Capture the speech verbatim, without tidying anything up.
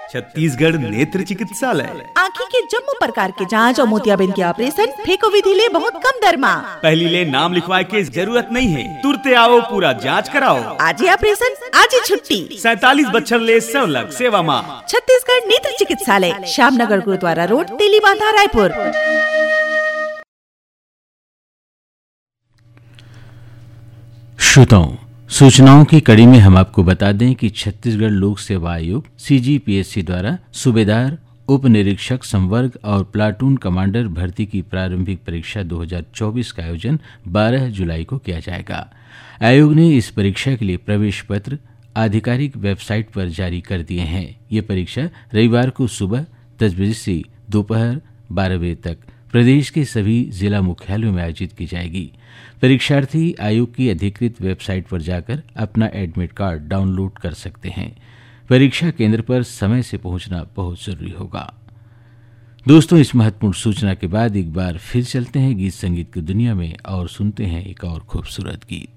छत्तीसगढ़ नेत्र चिकित्सालय। आँखी के जम्मू प्रकार के जांच और मोतियाबिंद के ऑपरेशन फेको विधि ले बहुत कम दर में। पहली ले नाम लिखवाए के जरूरत नहीं है, तुरते आओ पूरा जांच कराओ। आज ही ऑपरेशन आज ही छुट्टी। सैतालीस बच्चर ले सवलग सेवा माँ। छत्तीसगढ़ नेत्र चिकित्सालय, श्यामनगर गुरुद्वारा रोड, तेलीबांधा, रायपुर। श्रोताओं, सूचनाओं की कड़ी में हम आपको बता दें कि छत्तीसगढ़ लोक सेवा आयोग सीजीपीएससी द्वारा सूबेदार, उप निरीक्षक संवर्ग और प्लाटून कमांडर भर्ती की प्रारंभिक परीक्षा दो हज़ार चौबीस का आयोजन बारह जुलाई को किया जाएगा। आयोग ने इस परीक्षा के लिए प्रवेश पत्र आधिकारिक वेबसाइट पर जारी कर दिए हैं। ये परीक्षा रविवार को सुबह दस बजे से दोपहर बारह बजे तक प्रदेश के सभी जिला मुख्यालयों में आयोजित की जाएगी। परीक्षार्थी आयोग की अधिकृत वेबसाइट पर जाकर अपना एडमिट कार्ड डाउनलोड कर सकते हैं। परीक्षा केंद्र पर समय से पहुंचना बहुत जरूरी होगा। दोस्तों, इस महत्वपूर्ण सूचना के बाद एक बार फिर चलते हैं गीत संगीत की दुनिया में और सुनते हैं एक और खूबसूरत गीत।